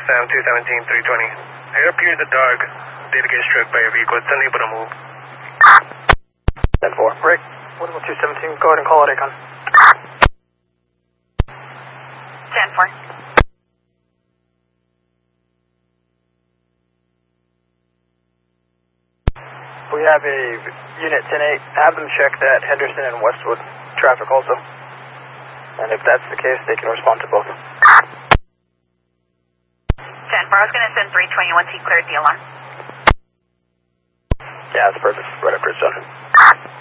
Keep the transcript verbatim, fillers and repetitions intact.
Sam two seventeen, three twenty. It appears the dog did get struck by a vehicle. It's unable to move. ten four. Break. one one two seventeen, go ahead and call it Acon. ten four. We have a unit ten eight. Have them check that Henderson and Westwood traffic also. And if that's the case, they can respond to both. ten four, I was going to send three twenty once he cleared the alarm. Yeah, that's perfect. Right after it's done.